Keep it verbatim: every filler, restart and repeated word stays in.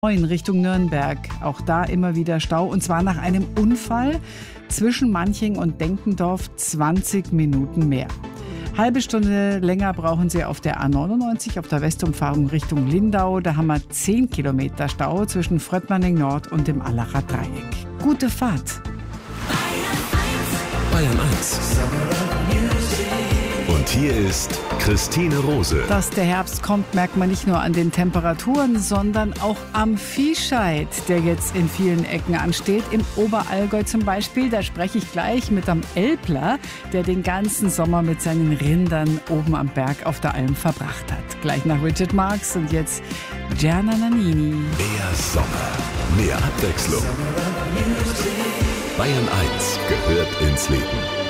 In Richtung Nürnberg. Auch da immer wieder Stau, und zwar nach einem Unfall zwischen Manching und Denkendorf zwanzig Minuten mehr. Halbe Stunde länger brauchen Sie auf der A neunundneunzig, auf der Westumfahrung Richtung Lindau. Da haben wir zehn Kilometer Stau zwischen Fröttmanning Nord und dem Allacher Dreieck. Gute Fahrt. Bayern eins. Und hier ist Christine Rose. Dass der Herbst kommt, merkt man nicht nur an den Temperaturen, sondern auch am Viehscheid, der jetzt in vielen Ecken ansteht. Im Oberallgäu zum Beispiel, da spreche ich gleich mit einem Elbler, der den ganzen Sommer mit seinen Rindern oben am Berg auf der Alm verbracht hat. Gleich nach Richard Marx und jetzt Gianna Nannini. Mehr Sommer, mehr Abwechslung. Bayern eins gehört ins Leben.